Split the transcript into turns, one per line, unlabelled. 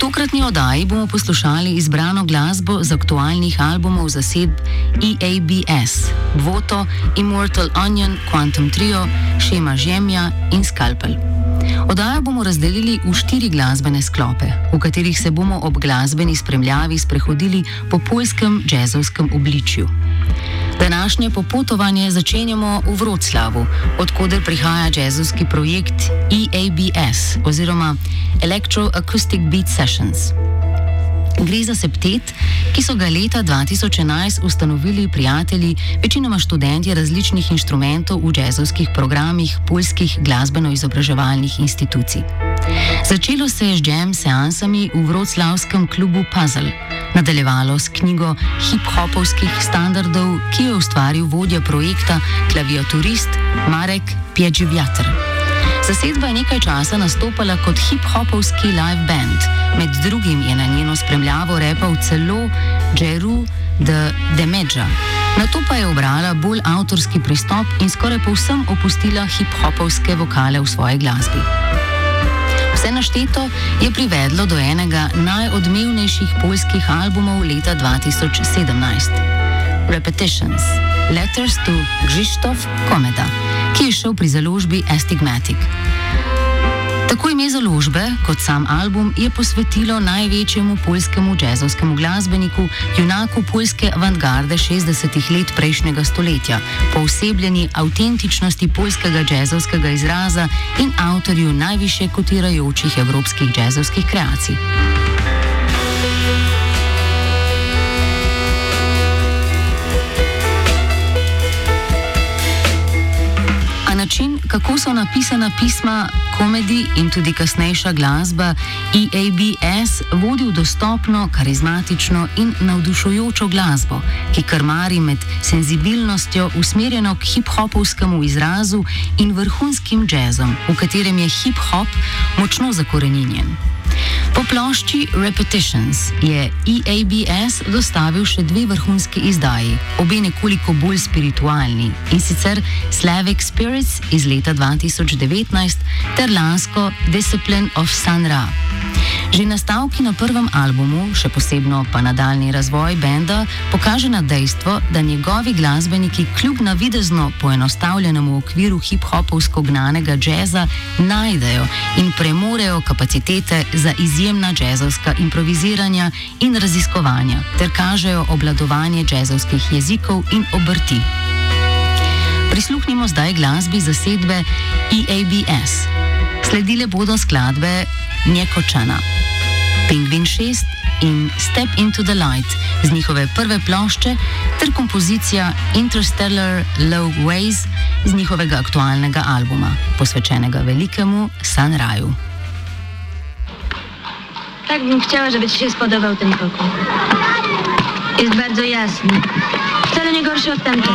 tokratni oddaji bomo poslušali izbrano glasbo z aktualnih albumov zasedb EABS, Voto, Immortal Onion, Quantum Trio, Šema Žemja in Skalpel. Oddajo bomo razdelili v 4 glasbene sklope, v katerih se bomo ob glasbeni spremljavi sprehodili po poljskem džezovskem obličju. Današnje popotovanje začenjamo v Wroclawu, odkoder prihaja džezovski projekt EABS oziroma Electro Acoustic Beat Sessions. Gre za septet, ki so ga leta 2011 ustanovili prijatelji, večinoma študentje različnih inštrumentov v džezovskih programih poljskih glasbeno-izobraževalnih institucij. Začelo se je z jam seansami v wroclawskem klubu Puzzle, nadaljevalo s knjigo hip-hopovskih standardov, ki jo je ustvaril vodja projekta, klaviaturist Marek Pjedživjatr. Zasedba je nekaj časa nastopala kot hip-hopovski live band, med drugim je na njeno spremljavo repal celo Jeru the Demedža. Nato pa je obrala bolj avtorski pristop in skoraj povsem opustila hip-hopovske vokale v svoji glasbi. Vse našteto je privedlo do enega najodmevnejših poljskih albumov leta 2017. Repetitions, Letters to Krzysztof Komeda, ki je šel pri založbi Astigmatic. Tako ime založbe, kot sam album, je posvetilo največjemu poljskemu džezovskemu glasbeniku, junaku poljske avantgarde 60 let prejšnjega stoletja, poosebljeni avtentičnosti poljskega džezovskega izraza in avtorju najvišje kotirajočih evropskih džezovskih kreacij. Način, kako so napisana pisma komedi in tudi kasnejša glasba EABS vodi v dostopno, karizmatično in navdušujočo glasbo, ki krmari med senzibilnostjo usmerjeno k hip-hopovskemu izrazu in vrhunskim džezom, v katerem je hip-hop močno zakoreninjen. Po plošči Repetitions je EABS dostavil še 2 vrhunski izdaji, obe nekoliko bolj spiritualni, in sicer Slavic Spirits iz leta 2019 ter lansko Discipline of Sun Ra. Že nastavki na prvem albumu, še posebno pa nadaljni razvoj benda, pokaže na dejstvo, da njegovi glasbeniki kljub navidezno poenostavljenemu okviru hip-hopovsko gnanega džeza najdejo in premorejo kapacitete za izjemna džezovska improviziranja in raziskovanja, ter kažejo obvladovanje džezovskih jezikov in obrti. Prisluhnimo zdaj glasbi zasedbe EABS. Sledile bodo skladbe Njekočana, Pingvin 6 in Step into the Light z njihove prve plošče ter kompozicija Interstellar Low Ways z njihovega aktualnega albuma, posvečenega velikemu Sun Raju.
Tak bym chciała, żeby ci się spodobał ten pokój. Jest bardzo jasny. Wcale nie gorszy od tamtego.